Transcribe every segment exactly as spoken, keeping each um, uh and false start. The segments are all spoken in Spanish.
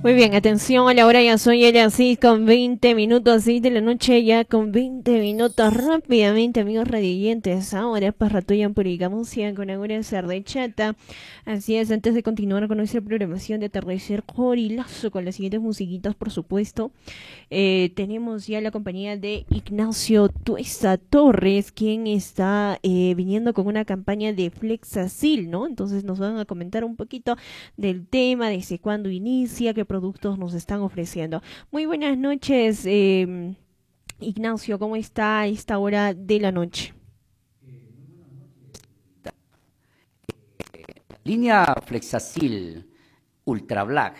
Muy bien, atención a la hora, ya son ya las seis con veinte minutos, seis de la noche, ya con veinte minutos, rápidamente, amigos radioyentes, ahora parratoyan por Igamusia con Agora Sardechata. Así es, antes de continuar con nuestra programación de atardecer Jorilazo, con las siguientes musiquitas, por supuesto, eh, tenemos ya la compañía de Ignacio Tuesta Torres, quien está eh, viniendo con una campaña de Flexacil, ¿no? Entonces nos van a comentar un poquito del tema, desde cuándo inicia, qué productos nos están ofreciendo. Muy buenas noches, eh, Ignacio, ¿cómo está a esta hora de la noche? Línea Flexacil Ultra Black,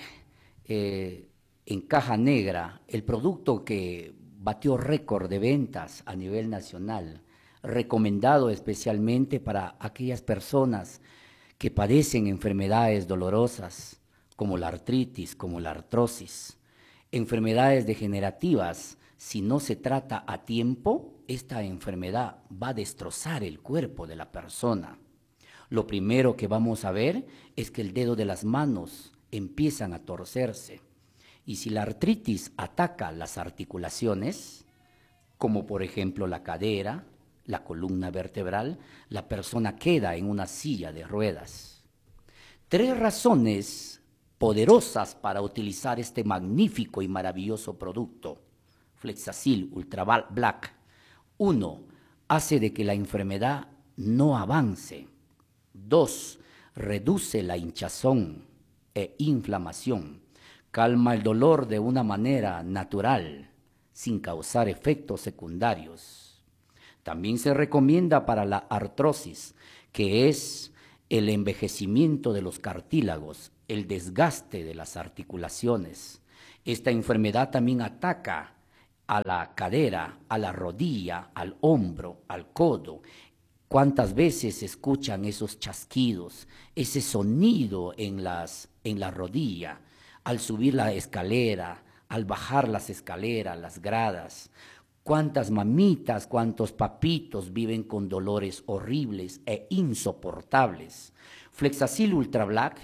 eh, en caja negra, el producto que batió récord de ventas a nivel nacional, recomendado especialmente para aquellas personas que padecen enfermedades dolorosas, como la artritis, como la artrosis, enfermedades degenerativas. Si no se trata a tiempo, esta enfermedad va a destrozar el cuerpo de la persona. Lo primero que vamos a ver es que el dedo de las manos empiezan a torcerse. Y si la artritis ataca las articulaciones, como por ejemplo la cadera, la columna vertebral, la persona queda en una silla de ruedas. Tres razones poderosas para utilizar este magnífico y maravilloso producto, Flexacil Ultra Black. Uno, hace de que la enfermedad no avance. Dos, reduce la hinchazón e inflamación. Calma el dolor de una manera natural, sin causar efectos secundarios. También se recomienda para la artrosis, que es el envejecimiento de los cartílagos, el desgaste de las articulaciones. Esta enfermedad también ataca a la cadera, a la rodilla, al hombro, al codo. ¿Cuántas veces escuchan esos chasquidos, ese sonido en las, en la rodilla, al subir la escalera, al bajar las escaleras, las gradas? ¿Cuántas mamitas, cuántos papitos viven con dolores horribles e insoportables? Flexacil Ultra Black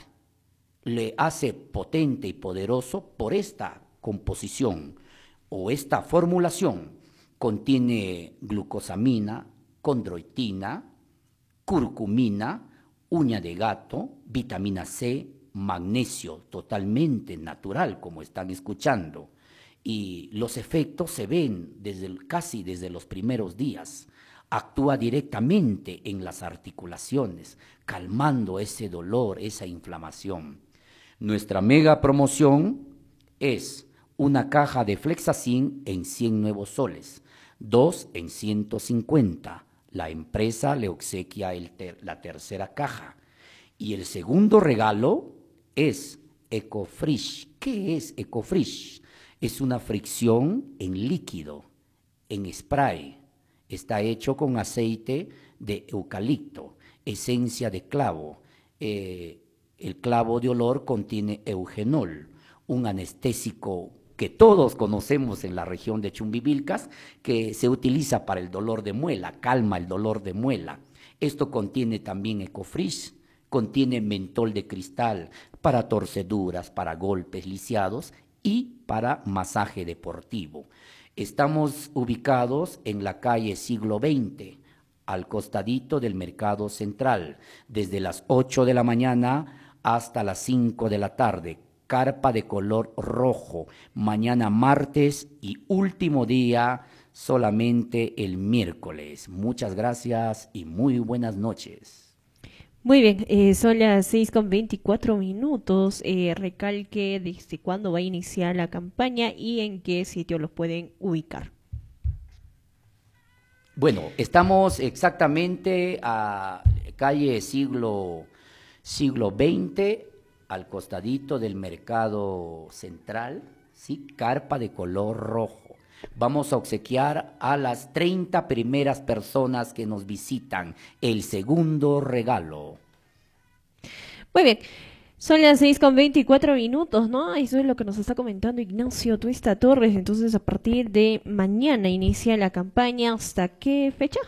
le hace potente y poderoso por esta composición o esta formulación. Contiene glucosamina, condroitina, curcumina, uña de gato, vitamina C, magnesio, totalmente natural, como están escuchando. Y los efectos se ven desde el, casi desde los primeros días. Actúa directamente en las articulaciones, calmando ese dolor, esa inflamación. Nuestra mega promoción es una caja de Flexacin en cien nuevos soles, dos en ciento cincuenta. La empresa le obsequia el ter la tercera caja. Y el segundo regalo es EcoFresh. ¿Qué es EcoFresh? Es una fricción en líquido, en spray. Está hecho con aceite de eucalipto, esencia de clavo. Eh, el clavo de olor contiene eugenol, un anestésico que todos conocemos en la región de Chumbivilcas, que se utiliza para el dolor de muela, calma el dolor de muela. Esto contiene también EcoFresh, contiene mentol de cristal para torceduras, para golpes lisiados y para masaje deportivo. Estamos ubicados en la calle Siglo veinte, al costadito del Mercado Central, desde las ocho de la mañana hasta las cinco de la tarde. Carpa de color rojo, mañana martes y último día solamente el miércoles. Muchas gracias y muy buenas noches. Muy bien, eh, son las seis con veinticuatro minutos. Eh, recalque desde cuándo va a iniciar la campaña y en qué sitio los pueden ubicar. Bueno, estamos exactamente a calle siglo, siglo veinte, al costadito del Mercado Central, ¿sí? Carpa de color rojo. Vamos a obsequiar a las treinta primeras personas que nos visitan el segundo regalo. Muy bien, son las seis con veinticuatro minutos, ¿no? Eso es lo que nos está comentando Ignacio Tuesta Torres. Entonces, a partir de mañana inicia la campaña. ¿Hasta qué fecha?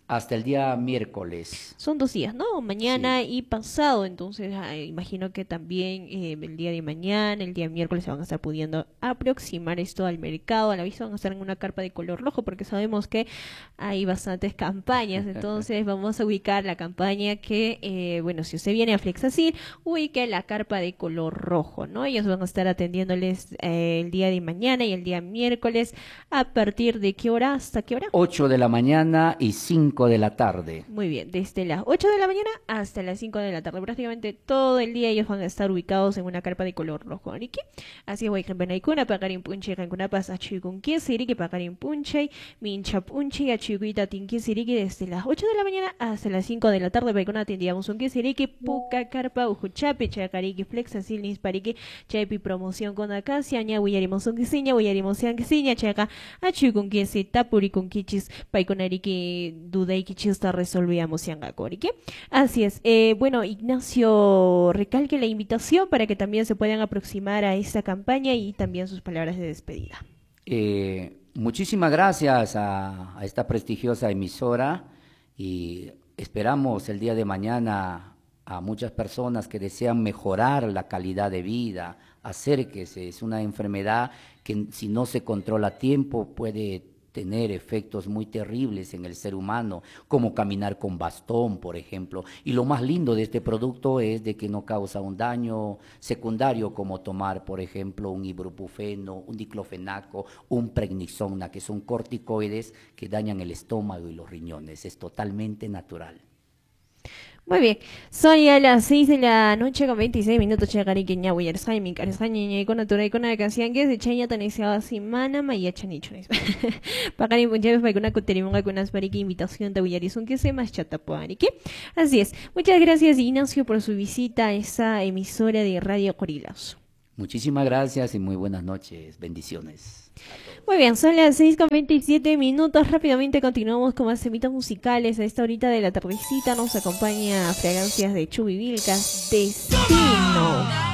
Hasta el día miércoles. Son dos días, ¿no? Mañana Sí. y pasado, entonces ah, imagino que también eh, el día de mañana, el día miércoles se van a estar pudiendo aproximar esto al mercado. A la vista van a estar en una carpa de color rojo porque sabemos que hay bastantes campañas, entonces vamos a ubicar la campaña que, eh, bueno, si usted viene a Flexacil, ubique la carpa de color rojo, ¿no? Ellos van a estar atendiéndoles eh, el día de mañana y el día miércoles. ¿A partir de qué hora hasta qué hora? Ocho de la mañana y cinco de la tarde. Muy bien, desde las ocho de la mañana hasta las cinco de la tarde. Prácticamente todo el día ellos van a estar ubicados en una carpa de color rojo. ¿Ariki? Así voy a penaikuna, pagarin punche, cancuna pasa chikun siriki, pagarin punche, mincha punche, achiguita tinki siriki, desde las ocho de la mañana hasta las cinco de la tarde. Paikuna atendíamos un siriki, puka carpa, ujuchapi, chakariki, flexa, silnis, pariki, chaipi, promoción con acacia, ña, huyarimos un kisiña, huyarimos un kisiña, chaca, achikun kiesi, tapuri con kichis, paikunariki, dudaiki chista resolvíamos yangakoriki. Así es. Eh, bueno, Ignacio, recalque la invitación para que también se puedan aproximar a esta campaña y también sus palabras de despedida. Eh, muchísimas gracias a, a esta prestigiosa emisora y esperamos el día de mañana a muchas personas que desean mejorar la calidad de vida. Acérquese, es una enfermedad que si no se controla a tiempo puede tener efectos muy terribles en el ser humano, como caminar con bastón, por ejemplo. Y lo más lindo de este producto es de que no causa un daño secundario como tomar, por ejemplo, un ibuprofeno, un diclofenaco, un prednisona, que son corticoides que dañan el estómago y los riñones. Es totalmente natural. Muy bien, son ya las seis de la noche con veintiséis minutos. Chagari que ña weyar sai mi caresa ñe con natura y con la canción que se cheña tanesiaba semana maya chanichones. Pagani punjabes para una cuterimunga con unas pariki invitación de Willarizun que se más chatapuarique. Así es. Muchas gracias Ignacio por su visita a esta emisora de Radio Corilazo. Muchísimas gracias y muy buenas noches. Bendiciones. Muy bien, son las seis con veintisiete minutos. Rápidamente continuamos con más temitas musicales. A esta horita de la tardecita nos acompaña Fragancias de Chubivilcas, Destino.